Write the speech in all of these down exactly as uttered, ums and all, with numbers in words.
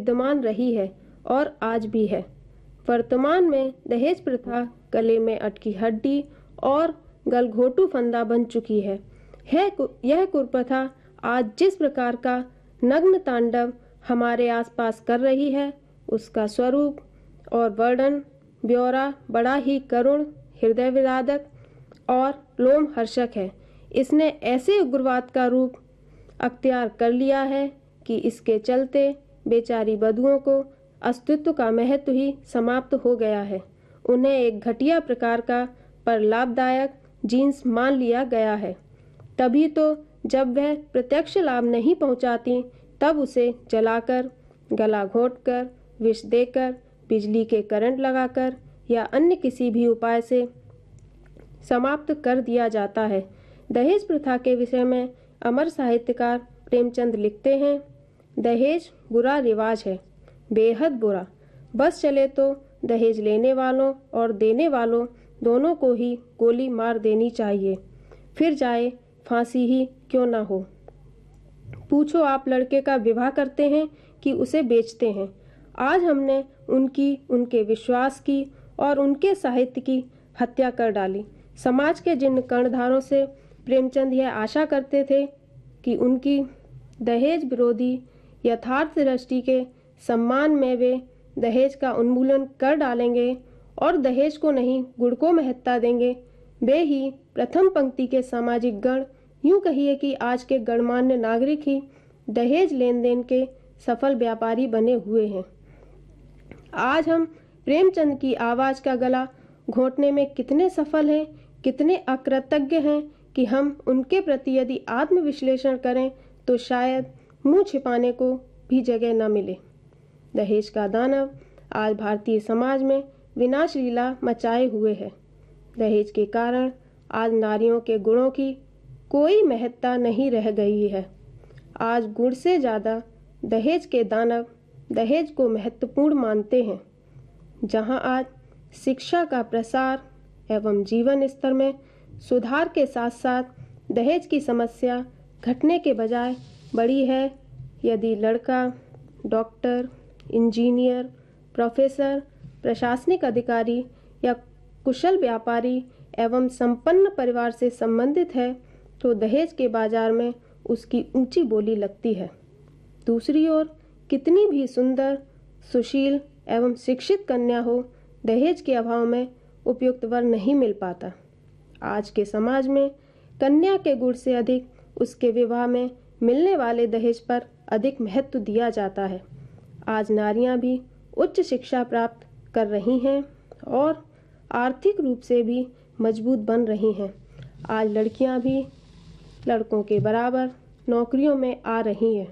विद्यमान रही है और आज भी है। वर्तमान में दहेज प्रथा गले में अटकी हड्डी और गलघोटू फंदा बन चुकी है। यह कुप्रथा आज जिस प्रकार का नग्न तांडव हमारे आसपास कर रही है, उसका स्वरूप और वर्णन ब्यौरा बड़ा ही करुण, हृदय विदारक और लोमहर्षक है। इसने ऐसे उग्रवाद का रूप अख्तियार कर लिया है कि इसके चलते बेचारी बधुओं को अस्तित्व का महत्व ही समाप्त हो गया है। उन्हें एक घटिया प्रकार का पर लाभदायक जीन्स मान लिया गया है। तभी तो जब वह प्रत्यक्ष लाभ नहीं पहुंचाती, तब उसे जलाकर, गला घोंटकर, विष देकर, बिजली के करंट लगाकर या अन्य किसी भी उपाय से समाप्त कर दिया जाता है। दहेज प्रथा के विषय में अमर साहित्यकार प्रेमचंद लिखते हैं, दहेज बुरा रिवाज है, बेहद बुरा। बस चले तो दहेज लेने वालों और देने वालों दोनों को ही गोली मार देनी चाहिए, फिर चाहे फांसी ही क्यों ना हो। पूछो आप लड़के का विवाह करते हैं कि उसे बेचते हैं। आज हमने उनकी, उनके विश्वास की और उनके साहित्य की हत्या कर डाली। समाज के जिन कर्णधारों से प्रेमचंद यह आशा करते थे कि उनकी दहेज विरोधी यथार्थ दृष्टि के सम्मान में वे दहेज का उन्मूलन कर डालेंगे और दहेज को नहीं गुड़ को महत्ता देंगे, वे ही प्रथम पंक्ति के सामाजिक गण, यूं कहिए कि आज के गणमान्य नागरिक ही दहेज लेन देन के सफल व्यापारी बने हुए हैं। आज हम प्रेमचंद की आवाज का गला घोंटने में कितने सफल हैं, कितने अकृतज्ञ हैं कि हम उनके प्रति यदि आत्मविश्लेषण करें तो शायद मुंह छिपाने को भी जगह न मिले। दहेज का दानव आज भारतीय समाज में विनाश लीला मचाए हुए है। दहेज के कारण आज नारियों के गुणों की कोई महत्ता नहीं रह गई है। आज गुण से ज़्यादा दहेज के दानव दहेज को महत्वपूर्ण मानते हैं। जहां आज शिक्षा का प्रसार एवं जीवन स्तर में सुधार के साथ साथ दहेज की समस्या घटने के बजाय बढ़ी है, यदि लड़का डॉक्टर, इंजीनियर, प्रोफेसर, प्रशासनिक अधिकारी या कुशल व्यापारी एवं संपन्न परिवार से संबंधित है, तो दहेज के बाजार में उसकी ऊंची बोली लगती है। दूसरी ओर कितनी भी सुंदर, सुशील एवं शिक्षित कन्या हो, दहेज के अभाव में उपयुक्त वर नहीं मिल पाता। आज के समाज में कन्या के गुण से अधिक उसके विवाह में मिलने वाले दहेज पर अधिक महत्व दिया जाता है। आज नारियां भी उच्च शिक्षा प्राप्त कर रही हैं और आर्थिक रूप से भी मजबूत बन रही हैं। आज लड़कियां भी लड़कों के बराबर नौकरियों में आ रही हैं।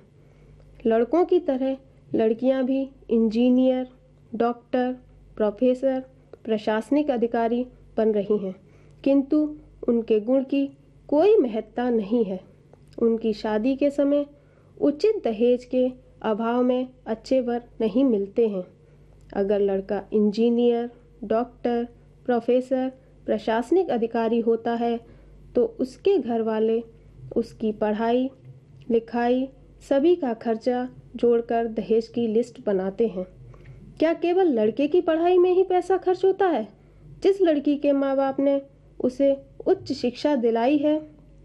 लड़कों की तरह लड़कियां भी इंजीनियर, डॉक्टर, प्रोफेसर, प्रशासनिक अधिकारी बन रही हैं, किंतु उनके गुण की कोई महत्ता नहीं है। उनकी शादी के समय उचित दहेज के अभाव में अच्छे वर नहीं मिलते हैं। अगर लड़का इंजीनियर, डॉक्टर, प्रोफेसर, प्रशासनिक अधिकारी होता है तो उसके घर वाले उसकी पढ़ाई लिखाई सभी का खर्चा जोड़कर दहेज की लिस्ट बनाते हैं। क्या केवल लड़के की पढ़ाई में ही पैसा खर्च होता है? जिस लड़की के माँ बाप ने उसे उच्च शिक्षा दिलाई है,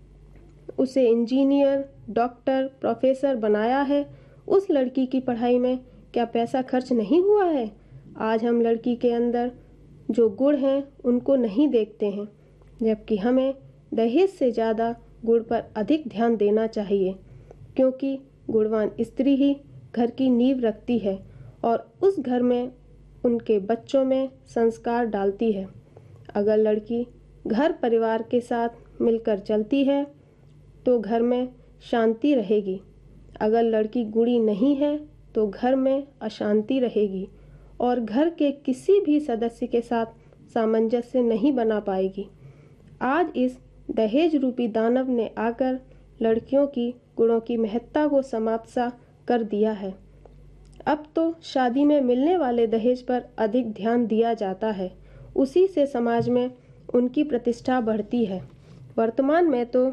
उसे इंजीनियर, डॉक्टर, प्रोफेसर बनाया है, उस लड़की की पढ़ाई में क्या पैसा खर्च नहीं हुआ है? आज हम लड़की के अंदर जो गुण हैं उनको नहीं देखते हैं, जबकि हमें दहेज से ज़्यादा गुण पर अधिक ध्यान देना चाहिए, क्योंकि गुणवान स्त्री ही घर की नींव रखती है और उस घर में उनके बच्चों में संस्कार डालती है। अगर लड़की घर परिवार के साथ मिलकर चलती है तो घर में शांति रहेगी। अगर लड़की गुणी नहीं है तो घर में अशांति रहेगी और घर के किसी भी सदस्य के साथ सामंजस्य नहीं बना पाएगी। आज इस दहेज रूपी दानव ने आकर लड़कियों की गुणों की महत्ता को समाप्त सा कर दिया है। अब तो शादी में मिलने वाले दहेज पर अधिक ध्यान दिया जाता है, उसी से समाज में उनकी प्रतिष्ठा बढ़ती है। वर्तमान में तो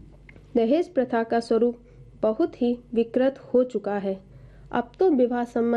दहेज प्रथा का स्वरूप बहुत ही विकृत हो चुका है। अब तो विवाह संबंध